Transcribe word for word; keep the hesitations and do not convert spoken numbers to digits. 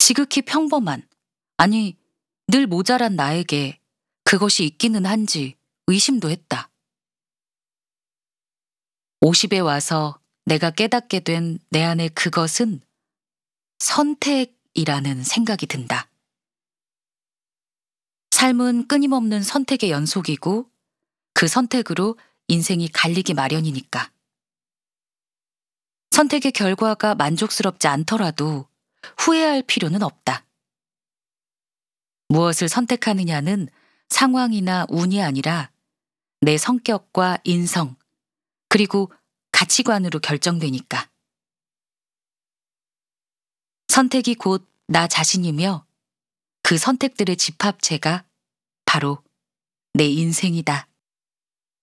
지극히 평범한, 아니, 늘 모자란 나에게 그것이 있기는 한지 의심도 했다. 오십에 와서 내가 깨닫게 된 내 안의 그것은 선택이라는 생각이 든다. 삶은 끊임없는 선택의 연속이고 그 선택으로 인생이 갈리기 마련이니까. 선택의 결과가 만족스럽지 않더라도 후회할 필요는 없다. 무엇을 선택하느냐는 상황이나 운이 아니라 내 성격과 인성, 그리고 가치관으로 결정되니까. 선택이 곧 나 자신이며 그 선택들의 집합체가 바로 내 인생이다.